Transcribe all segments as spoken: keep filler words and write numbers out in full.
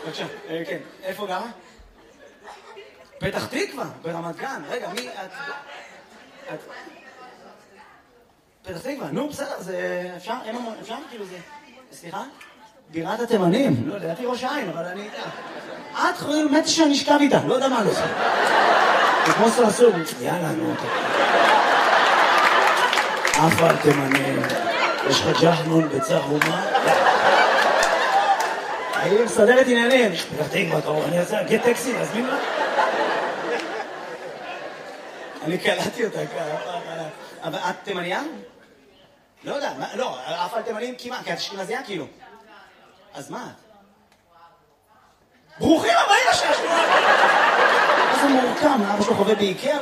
בבקשה, כן. איפה גרה? פתח תקווה, ברמת גן. רגע, מי... את... פתח תקווה, נו, בסדר, זה... אפשר? אפשר? כאילו זה... סליחה? בירת התימנים. לא, לדעתי ראש העין, אבל אני... את חושבת באמת שאני אשכב איתה, לא יודע מה לא עושה. זה כמו סרסור. יאללה, נו. אף על תימנים. יש לך ג'חנון בצח אומה? היא מסדרת עניינים. פתח תקווה, קרוב, אני רוצה להגיד טקסי, להזמין לה? אני קלטתי אותה ככה. אבל את תימניה? לא יודע, לא, אף על תימנים כמעט, כי את אשכנזייה כאילו. אז מה את? ברוכים הבאים לשעה! מה זה מורכם? אבא שלו חווה באיקאה?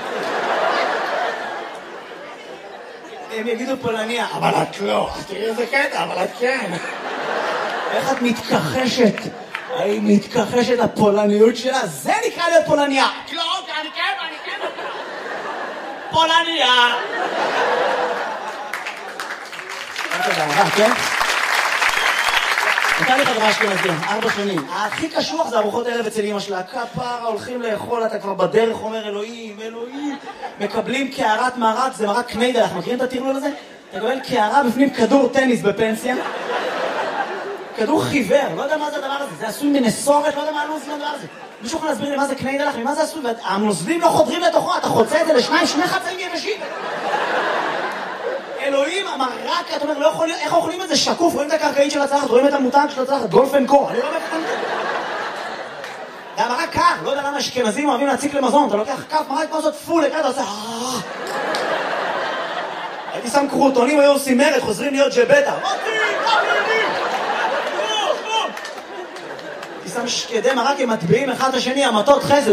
הם יגידו פולניה, אבל את לא. תראי איזה קטע, אבל את כן. איך את מתכחשת? היא מתכחשת לפולניות שלה? זה נקרא להיות פולניה. לא, אני כן, אני כן. פולניה. כן? נתן לי חברה אשכנזייה, ארבע שנים. הכי קשוח זה ארוחות ערב אצל אמא שלה. כפרה, הולכים לאכול, אתה כבר בדרך אומר אלוהים, אלוהים. מקבלים קערת מרק, זה מרק קניידלח. מכירים את הטרלול הזה? אתה מקבל קערה בפנים כדור טניס בפנסיה. כדור חיוור, לא יודע מה זה הדבר הזה. זה עשוי מנסורת, לא יודע מה הלוז מהדבר הזה. מישהו יכול להסביר לי מה זה קניידלח, ממה זה עשוי? והנוזלים לא חודרים לתוכו, אתה חוצה את זה לשניים, שני חצאים יבשים. אלוהים, המרק, אתה אומר, לא יכול, איך אוכלים את זה שקוף? רואים את הקרקעית של הצלחת, רואים את המותג של הצלחת, גולפן קור, אני לא יודע איך אוכלים את זה. זה המרק קר, לא יודע למה אשכנזים אוהבים להציק למזון, אתה לוקח כף מרק כמו זאת פול, אתה עושה... הייתי שם קרוטונים, היו עושים מרד, חוזרים להיות ג'בטה. הייתי שם שקדי מרק, הם מטביעים אחד לשני, המטות חסד.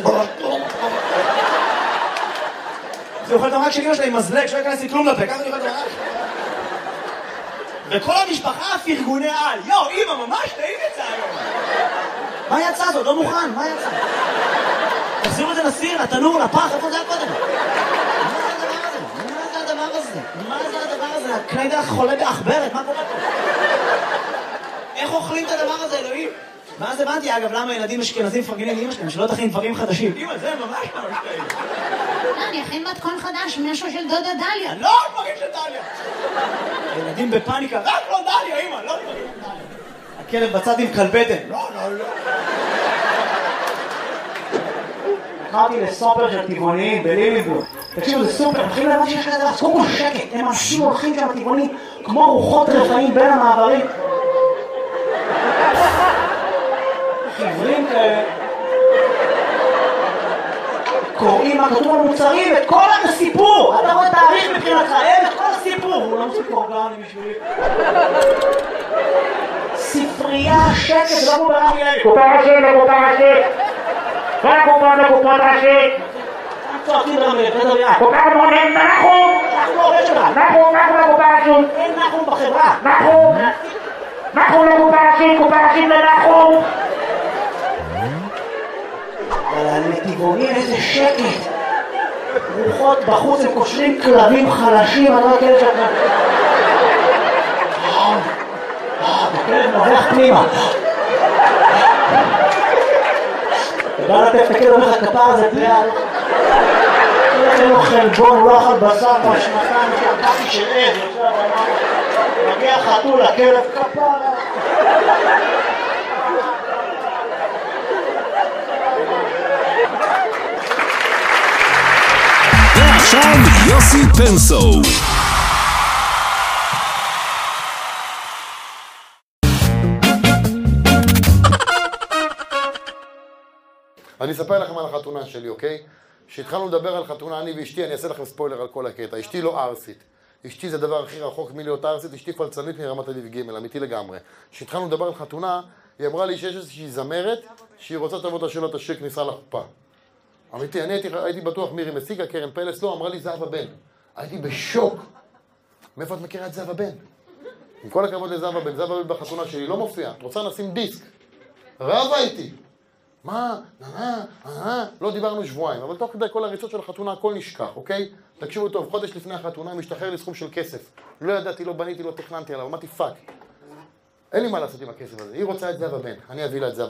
זה אוכל את המרק של אמא שלה עם מזלג, שלא ייכנס לי כלום לפה, ככה אני אוכל את המרק. וכל המשפחה פרגוני על. יו, אמא, ממש טעים יצא היום. מה יצא זאת? לא מוכן, מה יצא? תחזירו את זה לסיר, לתנור, לפח, איפה זה היה קודם? מה זה הדבר הזה? מה זה הדבר הזה? הקניידלח חולה באחברת, מה קורה פה? איך אוכלים את הדבר הזה, אלוהים? ואז הבנתי, אגב, למה ילדים אשכנזים מפרגנים לאמא שלהם, שלא תכין דברים חדשים. אמא, זה ממש ממש טעים. לא, אני אכין מתכון חדש, משהו של דודה דליה. לא, דברים של דליה. ילדים בפאניקה, רק לא דליה, אמא, לא דברים של דליה. הכלב בצד עם כלבטן. לא, לא, לא. התחלתי לסופר של טבעוניים בליליבורג. תקשיבו, זה סופר, מתחילים להבין שיש כזה דבר, קודם כל שקט, הם אנשים הולכים שם טבעונים כמו רוחות רפאים בין המעברים. חברים כאלה. קוראים מה כתוב על מוצרים, את כל הסיפור. אתה רואה תאריך מבחינתך, אין את כל הסיפור. הוא לא מוסיף אורגני בשבילי. ספרייה, שקט, לא מוברה מילה. קופה ראשית, קופה ראשית. כל הקופה לקופה ראשית. צועקים ברמי, בדריה. קופה מונים, נחום. אנחנו עובד שלך. נחום, נחום לקופה ראשית. אין נחום בחברה. נחום. נחום לקופה ראשית, קופה ראשית לנחום. אבל הנתיבונים איזה שקט. רוחות בחוץ, הם קושרים כלבים חלשים, אני לא יודע שאתה... הכלב נובח פנימה. אתה בא לתת את הכלב, אומר לך כפר הזה פליאה. אין לו חלבון, הוא לא אכל בשר בשנתיים שהקפי של עז. מגיע חתול, הכלב כפר. ועכשיו יוסי פנסו. אני אספר לכם על החתונה שלי, אוקיי? כשהתחלנו לדבר על חתונה, אני ואשתי, אני אעשה לכם ספוילר על כל הקטע. אשתי לא ארסית. אשתי זה הדבר הכי רחוק מלהיות ארסית, אשתי פלצנית מרמת אביב ג', אמיתי לגמרי. כשהתחלנו לדבר על חתונה, היא אמרה לי שיש איזושהי זמרת שהיא רוצה תבוא את השאלה את השיר כניסה לחופה. אמיתי, אני הייתי, הייתי בטוח מירי מסיגה, קרן פלס, לא, אמרה לי זהבה בן. הייתי בשוק. מאיפה את מכירה את זהבה בן? עם כל הכבוד לזהבה בן, זהבה בן בחתונה שלי לא מופיע. את רוצה נשים דיסק. רבה איתי. מה? אה, אה, לא דיברנו שבועיים, אבל תוך כדי כל הריצות של החתונה הכל נשכח, אוקיי? תקשיבו טוב, חודש לפני החתונה משתחרר לי סכום של כסף. לא ידעתי, לא בניתי, לא תכננתי עליו, אמרתי פאק. אין לי מה לעשות עם הכסף הזה, היא רוצה את זהבה בן, אני אביא לה את זהבה